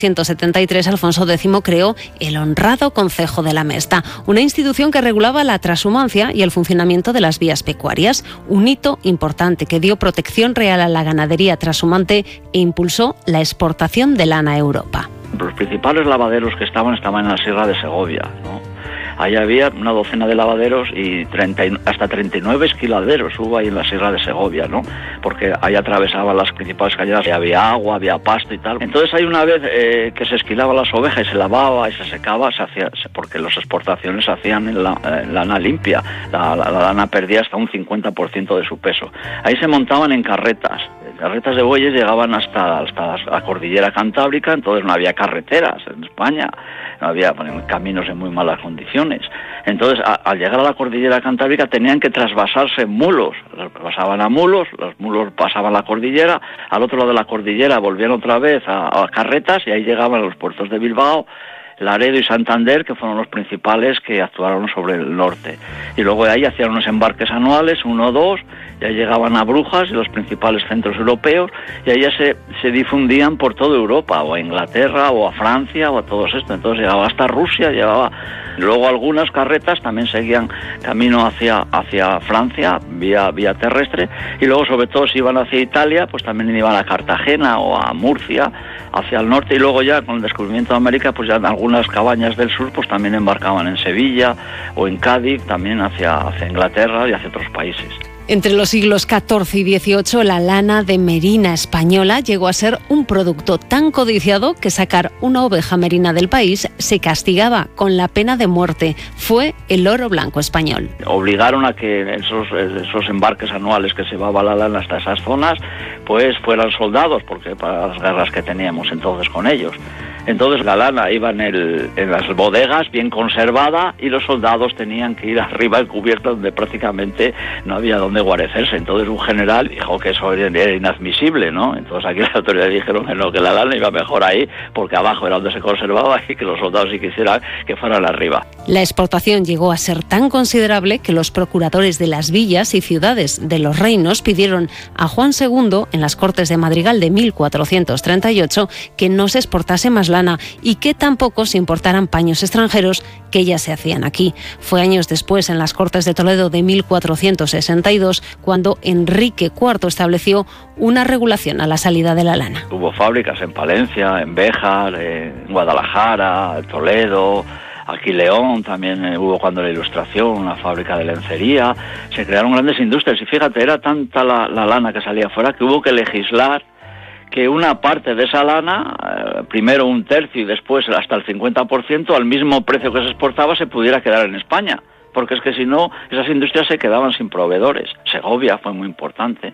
173, Alfonso X creó el honrado Concejo de la Mesta, una institución que regulaba la trashumancia y el funcionamiento de las vías pecuarias, un hito importante que dio protección real a la ganadería trashumante e impulsó la exportación de lana a Europa. Los principales lavaderos que estaban en la Sierra de Segovia, ¿no? Ahí había una docena de lavaderos y hasta 39 esquiladeros hubo ahí en la Sierra de Segovia, ¿no? Porque ahí atravesaban las principales cañadas, había agua, había pasto y tal. Entonces hay una vez que se esquilaban las ovejas y se lavaba y se secaba, porque las exportaciones se hacían en lana limpia. La lana perdía hasta un 50% de su peso. Ahí se montaban en carretas de bueyes, llegaban hasta la cordillera Cantábrica, entonces no había carreteras en España, no había caminos en muy malas condiciones. Entonces, al llegar a la cordillera Cantábrica tenían que trasvasarse mulos, pasaban a mulos, los mulos pasaban la cordillera, al otro lado de la cordillera volvían otra vez a carretas y ahí llegaban a los puertos de Bilbao, Laredo y Santander, que fueron los principales que actuaron sobre el norte. Y luego de ahí hacían unos embarques anuales, 1 o 2, ya llegaban a Brujas y los principales centros europeos, y ahí ya se difundían por toda Europa, o a Inglaterra, o a Francia, o a todos estos. Entonces llegaba hasta Rusia, luego algunas carretas también seguían camino hacia Francia, vía terrestre, y luego sobre todo si iban hacia Italia, pues también iban a Cartagena o a Murcia, hacia el norte, y luego ya con el descubrimiento de América, pues ya algunas cabañas del sur pues también embarcaban en Sevilla o en Cádiz, también hacia Inglaterra y hacia otros países. Entre los siglos XIV y XVIII, la lana de merina española llegó a ser un producto tan codiciado que sacar una oveja merina del país se castigaba con la pena de muerte. Fue el oro blanco español. Obligaron a que esos embarques anuales que se llevaba la lana hasta esas zonas, pues fueran soldados, porque para las guerras que teníamos entonces con ellos. Entonces la lana iba en las bodegas bien conservada y los soldados tenían que ir arriba en cubierta donde prácticamente no había donde guarecerse. Entonces un general dijo que eso era inadmisible, ¿no? Entonces aquí las autoridades dijeron que no, que la lana iba mejor ahí porque abajo era donde se conservaba y que los soldados si quisieran que fueran arriba. La exportación llegó a ser tan considerable que los procuradores de las villas y ciudades de los reinos pidieron a Juan II en las Cortes de Madrigal de 1438 que no se exportase más lana y que tampoco se importaran paños extranjeros que ya se hacían aquí. Fue años después, en las Cortes de Toledo de 1462, cuando Enrique IV estableció una regulación a la salida de la lana. Hubo fábricas en Palencia, en Béjar, en Guadalajara, Toledo. Aquí León también hubo cuando la Ilustración, una fábrica de lencería. Se crearon grandes industrias y fíjate, era tanta la lana que salía afuera que hubo que legislar que una parte de esa lana, primero 1/3 y después hasta el 50%, al mismo precio que se exportaba, se pudiera quedar en España. Porque es que si no, esas industrias se quedaban sin proveedores. Segovia fue muy importante.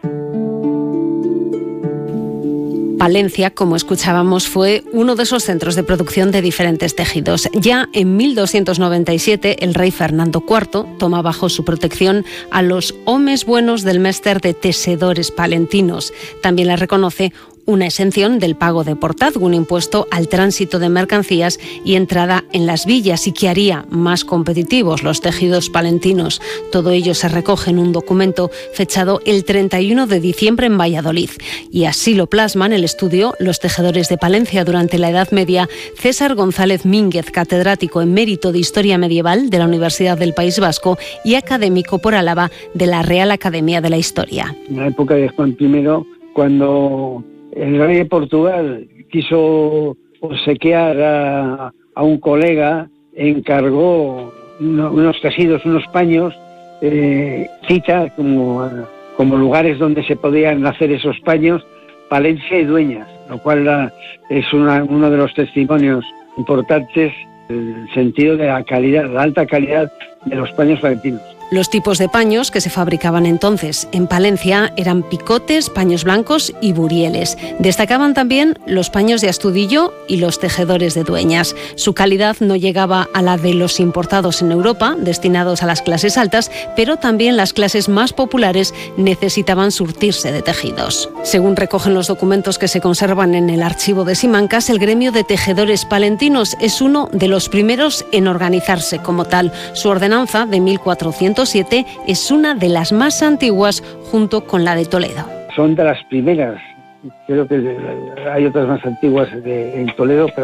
Palencia, como escuchábamos, fue uno de esos centros de producción de diferentes tejidos. Ya en 1297, el rey Fernando IV toma bajo su protección a los homes buenos del Mester de Tesedores Palentinos. También le reconoce una exención del pago de portazgo, un impuesto al tránsito de mercancías y entrada en las villas, y que haría más competitivos los tejidos palentinos. Todo ello se recoge en un documento fechado el 31 de diciembre en Valladolid. Y así lo plasman el estudio Los tejedores de Palencia durante la Edad Media César González Mínguez, catedrático emérito de Historia Medieval de la Universidad del País Vasco y académico por Álava de la Real Academia de la Historia. En la época de Juan I, cuando el rey de Portugal quiso obsequiar a un colega, encargó unos tejidos, unos paños, cita como lugares donde se podían hacer esos paños, Palencia y Dueñas, lo cual es uno de los testimonios importantes del sentido de la calidad, la alta calidad de los paños palentinos. Los tipos de paños que se fabricaban entonces en Palencia eran picotes, paños blancos y burieles. Destacaban también los paños de Astudillo y los tejedores de Dueñas. Su calidad no llegaba a la de los importados en Europa, destinados a las clases altas, pero también las clases más populares necesitaban surtirse de tejidos. Según recogen los documentos que se conservan en el archivo de Simancas, el gremio de tejedores palentinos es uno de los primeros en organizarse como tal. Su ordenanza de 1407 es una de las más antiguas junto con la de Toledo. Son de las primeras, creo que hay otras más antiguas en Toledo, pero